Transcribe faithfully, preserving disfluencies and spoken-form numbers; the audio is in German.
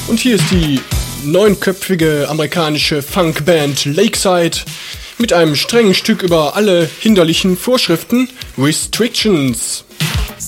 Und hier ist die neunköpfige amerikanische Funkband Lakeside mit einem strengen Stück über alle hinderlichen Vorschriften, Restrictions.